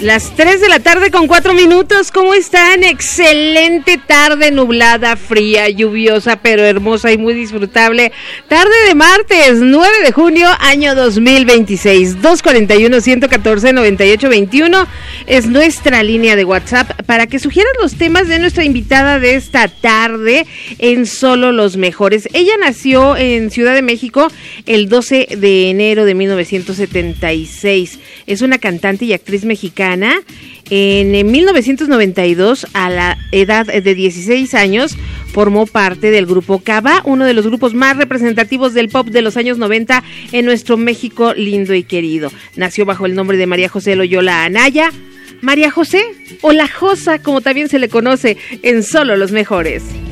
Las 3 de la tarde con 4 minutos, ¿cómo están? Excelente tarde nublada, fría, lluviosa, pero hermosa y muy disfrutable. Tarde de martes, 9 de junio, año 2026, 241-114-9821 es nuestra línea de WhatsApp para que sugieran los temas de nuestra invitada de esta tarde en Solo los Mejores. Ella nació en Ciudad de México el 12 de enero de 1976. Es una cantante y actriz mexicana. En 1992, a la edad de 16 años, formó parte del grupo Cava, uno de los grupos más representativos del pop de los años 90 en nuestro México lindo y querido. Nació bajo el nombre de María José Loyola Anaya. María José, o La Josa, como también se le conoce, en Solo los Mejores.